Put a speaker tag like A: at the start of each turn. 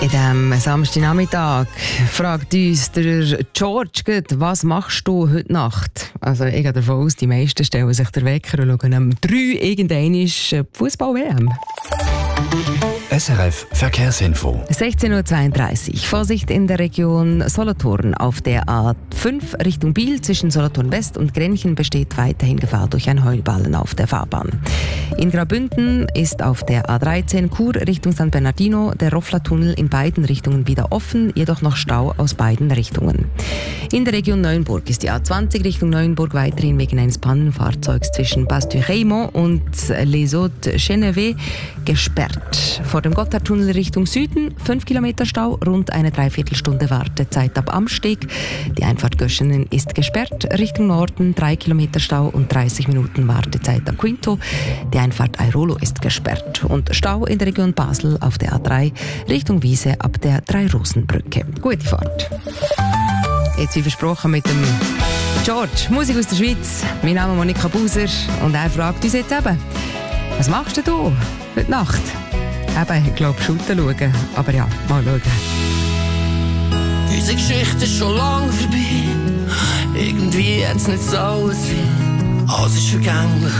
A: In diesem Samstagnachmittag fragt uns der George, was machst du heute Nacht? Also ich gehe davon aus, die meisten stellen sich den Wecker und schauen am 3 irgendein Fußball-WM.
B: SRF Verkehrsinfo.
A: 16.32 Uhr. Vorsicht in der Region Solothurn. Auf der A5 Richtung Biel zwischen Solothurn West und Grenchen besteht weiterhin Gefahr durch einen Heulballen auf der Fahrbahn. In Graubünden ist auf der A13 Chur Richtung San Bernardino der Roffler-Tunnel in beiden Richtungen wieder offen, jedoch noch Stau aus beiden Richtungen. In der Region Neuenburg ist die A20 Richtung Neuenburg weiterhin wegen eines Pannenfahrzeugs zwischen Bas-du-Raymond und Les Hauts-Genevé gesperrt. Vor dem Gotthardtunnel Richtung Süden 5 Kilometer Stau, rund eine Dreiviertelstunde Wartezeit ab Amsteg. Die Einfahrt Göschenen ist gesperrt, Richtung Norden 3 Kilometer Stau und 30 Minuten Wartezeit ab Quinto. Die Einfahrt Airolo ist gesperrt und Stau in der Region Basel auf der A3 Richtung Wiese ab der Drei-Rosen-Brücke. Gute Fahrt. Jetzt wie versprochen mit dem George, Musik aus der Schweiz. Mein Name ist Monika Buser und er fragt uns jetzt eben, was machst du heute Nacht? Eben, ich glaube, shooten schauen. Aber ja, mal schauen.
C: Unsere Geschichte ist schon lange vorbei. Irgendwie hat's nicht sollen sein. Alles ist vergänglich